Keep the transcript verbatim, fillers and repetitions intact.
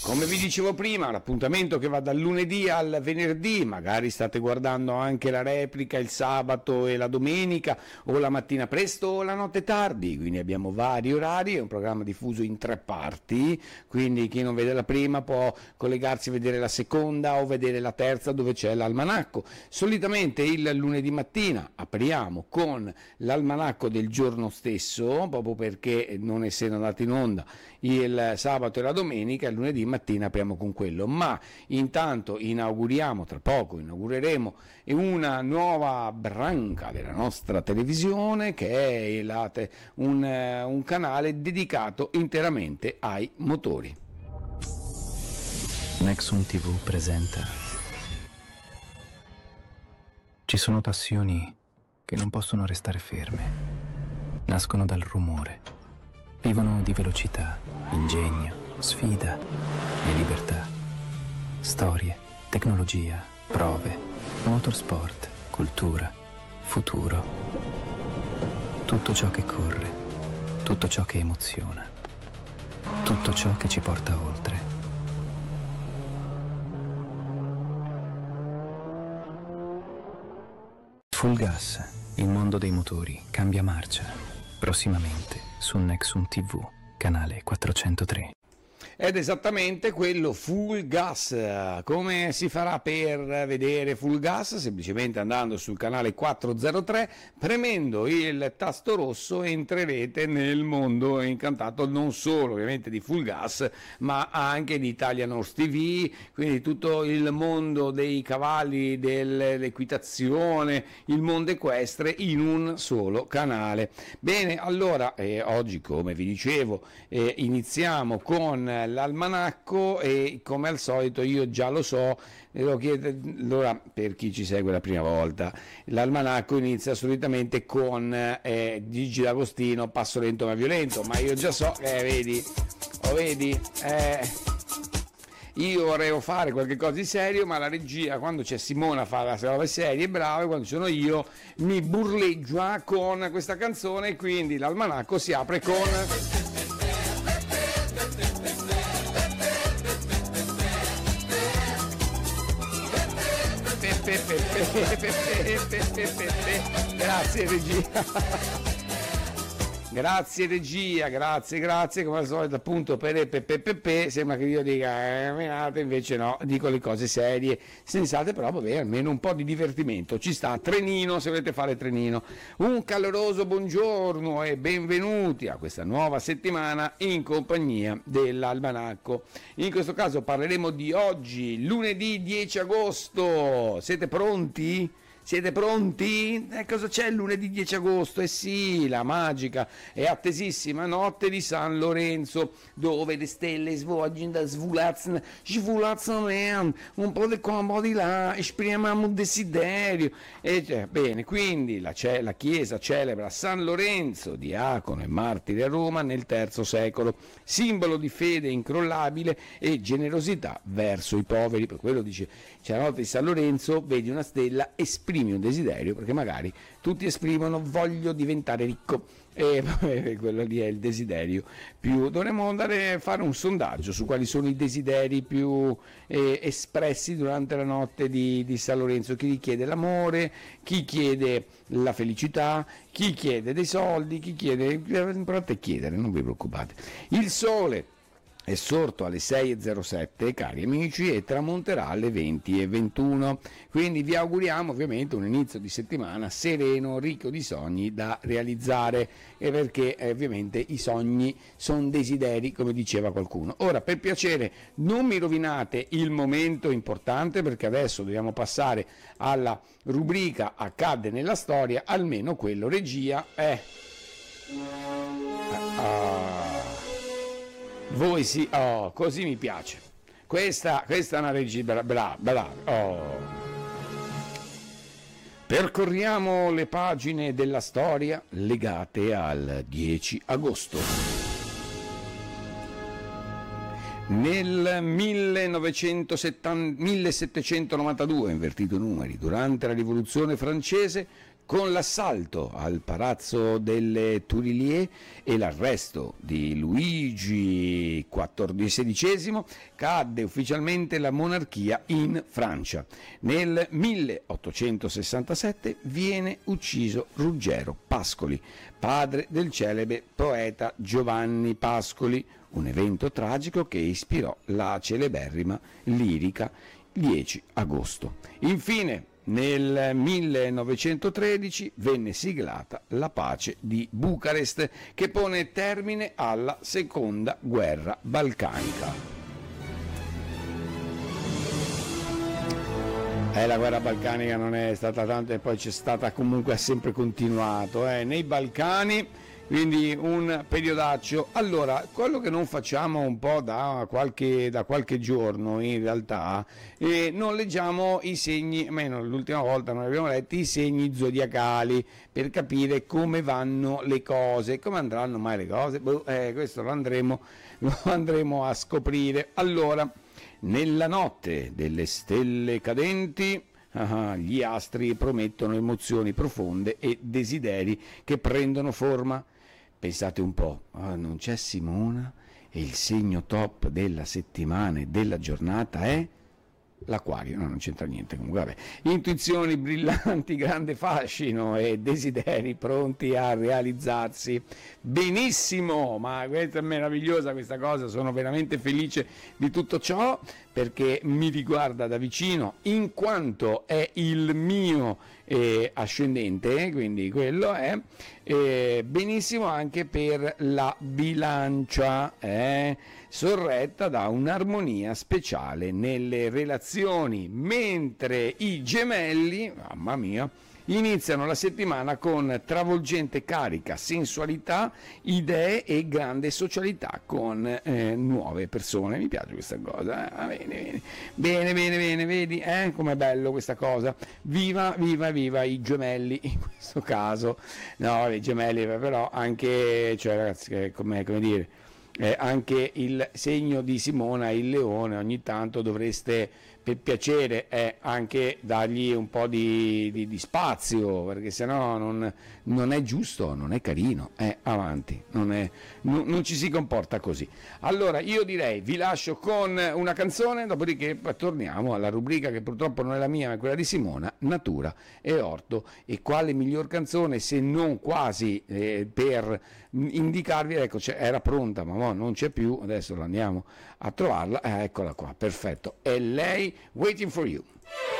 Come vi dicevo prima, l'appuntamento che va dal lunedì al venerdì, magari state guardando anche la replica il sabato e la domenica, o la mattina presto o la notte tardi, quindi abbiamo vari orari, è un programma diffuso in tre parti, quindi chi non vede la prima può collegarsi a vedere la seconda o vedere la terza dove c'è l'almanacco. Solitamente il lunedì mattina apriamo con l'almanacco del giorno stesso, proprio perché non essendo andato in onda il sabato e la domenica, il lunedì mattina apriamo con quello, ma intanto inauguriamo, tra poco inaugureremo una nuova branca della nostra televisione che è la te- un, un canale dedicato interamente ai motori. Nexum tivù presenta. Ci sono passioni che non possono restare ferme, nascono dal rumore, vivono di velocità, ingegno, sfida e libertà. Storie, tecnologia, prove, motorsport, cultura, futuro. Tutto ciò che corre, tutto ciò che emoziona, tutto ciò che ci porta oltre. Full Gas, il mondo dei motori cambia marcia. Prossimamente su Nexum tivù, canale quattrocentotre. Ed esattamente quello, Full Gas. Come si farà per vedere Full Gas? Semplicemente andando sul canale quattrocentotre, premendo il tasto rosso entrerete nel mondo incantato non solo ovviamente di Full Gas, ma anche di Italian Horse tivù, quindi tutto il mondo dei cavalli, dell'equitazione, il mondo equestre in un solo canale. Bene, allora eh, oggi, come vi dicevo, eh, iniziamo con l'almanacco e come al solito io già lo so, lo chiedo, allora per chi ci segue la prima volta, l'almanacco inizia solitamente con eh, Gigi D'Agostino, passo lento ma violento, ma io già so, eh, vedi, oh, vedi, eh, io vorrei fare qualche cosa di serio, ma la regia, quando c'è Simona fa la roba serie e brava, quando sono io mi burleggia con questa canzone, quindi l'almanacco si apre con grazie regia. Grazie regia, grazie, grazie, come al solito appunto per pepepepe, sembra che io dica eh, invece no, dico le cose serie, sensate, però vabbè, almeno un po' di divertimento, ci sta. Trenino, se volete fare trenino, un caloroso buongiorno e benvenuti a questa nuova settimana in compagnia dell'almanacco. In questo caso parleremo di oggi, lunedì dieci agosto, siete pronti? Siete pronti? Eh, cosa c'è il lunedì dieci agosto? Eh sì, la magica e attesissima notte di San Lorenzo, dove le stelle svolgono da svulazzano, svulazzano un po' di qua, un po' di là, esprimiamo un desiderio. E cioè, bene, quindi la, la Chiesa celebra San Lorenzo, diacono e martire a Roma nel terzo secolo, simbolo di fede incrollabile e generosità verso i poveri. Per quello dice, c'è la notte di San Lorenzo, vedi una stella, esprimi un desiderio, perché magari tutti esprimono voglio diventare ricco e quello lì è il desiderio più. Dovremmo andare a fare un sondaggio su quali sono i desideri più eh, espressi durante la notte di, di San Lorenzo. Chi chiede l'amore, chi chiede la felicità, chi chiede dei soldi, chi chiede, l'importante è chiedere, non vi preoccupate. Il sole è sorto alle sei e zero sette, cari amici, e tramonterà alle venti e ventuno, quindi vi auguriamo ovviamente un inizio di settimana sereno, ricco di sogni da realizzare, e perché eh, ovviamente i sogni sono desideri, come diceva qualcuno. Ora, per piacere, non mi rovinate il momento importante, perché adesso dobbiamo passare alla rubrica Accadde nella storia, almeno quello regia è... Ah. Voi sì, oh, così mi piace. Questa, questa è una regia brava, brava, oh. Percorriamo le pagine della storia legate al dieci agosto. Nel millenovecentosettanta, millesettecentonovantadue, invertito i numeri, durante la rivoluzione francese, con l'assalto al Palazzo delle Tuileries e l'arresto di Luigi sedicesimo, cadde ufficialmente la monarchia in Francia. Nel milleottocentosessantasette viene ucciso Ruggero Pascoli, padre del celebre poeta Giovanni Pascoli, un evento tragico che ispirò la celeberrima lirica dieci agosto. Infine, nel millenovecentotredici venne siglata la pace di Bucarest, che pone termine alla seconda guerra balcanica. Eh, la guerra balcanica non è stata tanta e poi c'è stata comunque, ha sempre continuato eh, nei Balcani, quindi un periodaccio. Allora, quello che non facciamo un po' da qualche, da qualche giorno in realtà, eh, non leggiamo i segni, almeno l'ultima volta non abbiamo letto i segni zodiacali per capire come vanno le cose, come andranno mai le cose, boh, eh, questo lo andremo, lo andremo a scoprire. Allora, nella notte delle stelle cadenti, ah, gli astri promettono emozioni profonde e desideri che prendono forma. Pensate un po', oh, non c'è Simona e il segno top della settimana e della giornata è l'Acquario, no, non c'entra niente comunque, vabbè. Intuizioni brillanti, grande fascino e desideri pronti a realizzarsi. Benissimo, ma questa è meravigliosa questa cosa, sono veramente felice di tutto ciò perché mi riguarda da vicino in quanto è il mio eh, ascendente, quindi quello è eh, benissimo anche per la bilancia, eh, sorretta da un'armonia speciale nelle relazioni, mentre i gemelli, mamma mia, iniziano la settimana con travolgente carica, sensualità, idee e grande socialità con eh, nuove persone. Mi piace questa cosa, eh? bene, bene, bene, bene, bene, vedi eh? Com'è bello questa cosa. Viva, viva, viva i gemelli in questo caso. No, i gemelli però anche, cioè ragazzi, come, come dire, eh, anche il segno di Simona, il leone, ogni tanto dovreste per piacere eh, anche dargli un po' di, di, di spazio, perché sennò non, non è giusto, non è carino, eh, avanti, non, è, non, non ci si comporta così. Allora io direi vi lascio con una canzone, dopodiché torniamo alla rubrica che purtroppo non è la mia ma è quella di Simona, Natura e Orto. E quale miglior canzone se non quasi eh, per indicarvi, ecco, era pronta ma no, non c'è più, adesso la andiamo a trovarla, eh, eccola qua, perfetto, è lei, Waiting for You.